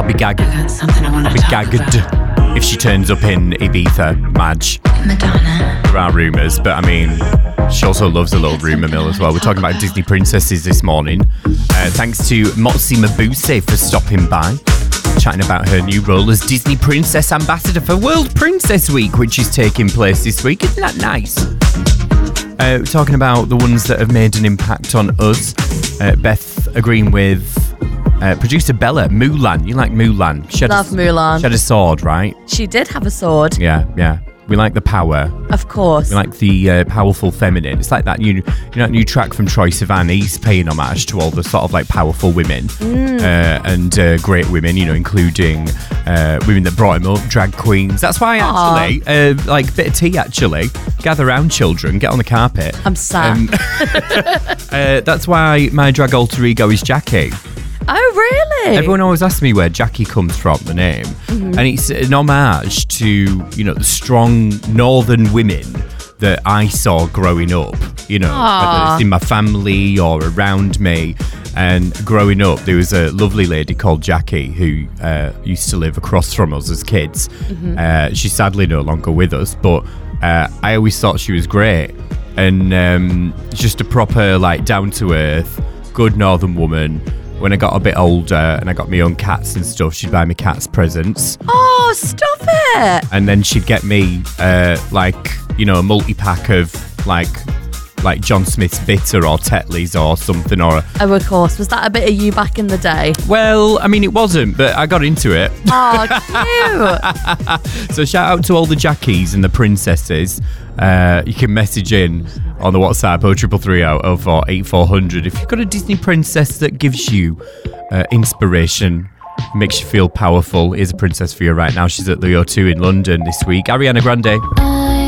I'll be gagged. I'll be gagged if she turns up in Ibiza, Madge. Madonna. There are rumours, but I mean, she also loves a little rumour mill as well. We're talking about Disney princesses this morning. Thanks to Motsi Mabuse for stopping by, chatting about her new role as Disney Princess Ambassador for World Princess Week, which is taking place this week. Isn't that nice? We're talking about the ones that have made an impact on us. Beth agreeing with producer Bella. Mulan. You like Mulan? Love Mulan. She had a sword, right? She did have a sword. Yeah. We like the power. Of course. We like the powerful feminine. It's like that that new track from Troye Sivan. He's paying homage to all the sort of like powerful women and great women, including women that brought him up, drag queens. That's why actually, like bit of tea actually, gather round children, get on the carpet. I'm sad. That's why my drag alter ego is Jackie. Oh, really? Everyone always asks me where Jackie comes from, the name. And it's an homage to, the strong northern women that I saw growing up, whether it's in my family or around me. And growing up, there was a lovely lady called Jackie who used to live across from us as kids. She's sadly no longer with us, but I always thought she was great. And just a proper, like, down-to-earth, good northern woman. When I got a bit older and I got my own cats and stuff, she'd buy me cats presents. Oh, stop it! And then she'd get me, a multi-pack of, like John Smith's Bitter or Tetley's or something. Oh, of course. Was that a bit of you back in the day? Well, I mean, it wasn't, but I got into it. Oh, cute! So shout out to all the Jackies and the princesses. You can message in on the WhatsApp 0330 if you've got a Disney princess that gives you inspiration, makes you feel powerful. Here's a princess for you right now. She's at the O2 in London this week. Ariana Grande.